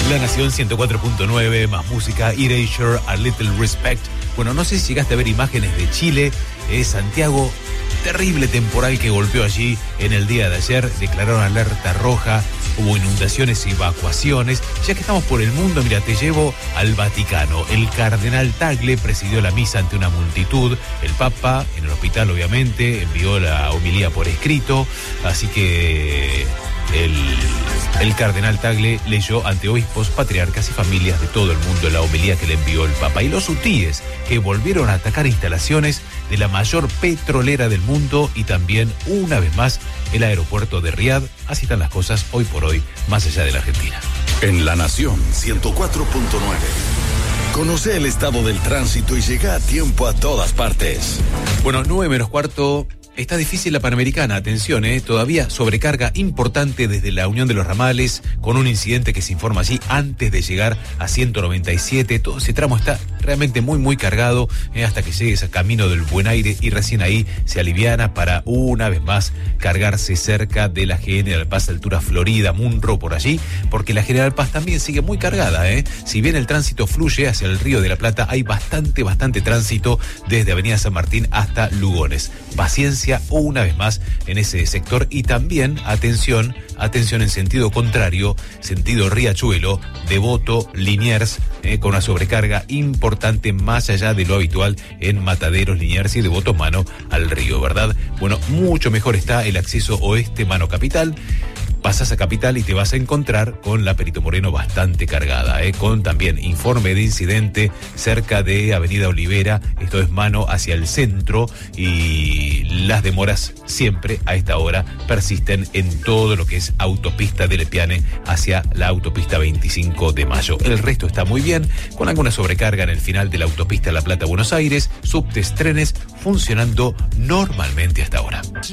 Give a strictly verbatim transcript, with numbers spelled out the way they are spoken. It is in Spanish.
La Nación ciento cuatro punto nueve, más música, Erasure, A Little Respect. Bueno, no sé si llegaste a ver imágenes de Chile, eh, Santiago, terrible temporal que golpeó allí en el día de ayer, declararon alerta roja, hubo inundaciones y evacuaciones. Ya que estamos por el mundo, mira, te llevo al Vaticano. El cardenal Tagle presidió la misa ante una multitud, el Papa, en el hospital obviamente, envió la homilía por escrito, así que el... El cardenal Tagle leyó ante obispos, patriarcas y familias de todo el mundo la homilía que le envió el Papa. Y los hutíes, que volvieron a atacar instalaciones de la mayor petrolera del mundo y también, una vez más, el aeropuerto de Riad. Así están las cosas hoy por hoy, más allá de la Argentina. En La Nación ciento cuatro punto nueve. Conoce el estado del tránsito y llega a tiempo a todas partes. Bueno, nueve menos cuarto. Está difícil la Panamericana, atención, eh, todavía sobrecarga importante desde la Unión de los Ramales, con un incidente que se informa allí antes de llegar a ciento noventa y siete. Todo ese tramo está realmente muy, muy cargado, eh, hasta que llegues al camino del Buen Aire y recién ahí se aliviana para una vez más cargarse cerca de la General Paz, altura Florida, Munro, por allí, porque la General Paz también sigue muy cargada, eh. Si bien el tránsito fluye hacia el Río de la Plata, hay bastante, bastante tránsito desde Avenida San Martín hasta Lugones. Paciencia una vez más en ese sector y también, atención, atención en sentido contrario, sentido Riachuelo, Devoto, Liniers, eh, con una sobrecarga importante más allá de lo habitual en Mataderos, Liniers y Devoto mano al río, ¿verdad? Bueno, mucho mejor está el acceso oeste mano capital. Pasas a Capital y te vas a encontrar con la Perito Moreno bastante cargada, eh, con también informe de incidente cerca de Avenida Olivera. Esto es mano hacia el centro y las demoras siempre a esta hora persisten en todo lo que es autopista de Lepiane hacia la autopista veinticinco de mayo. El resto está muy bien, con alguna sobrecarga en el final de la autopista La Plata-Buenos Aires, subtes, trenes funcionando normalmente hasta ahora.